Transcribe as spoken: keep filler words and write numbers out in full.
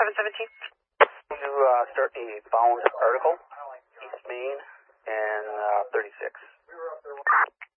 seven seventeen. To uh, start a bound article, East Main, and uh, thirty-six.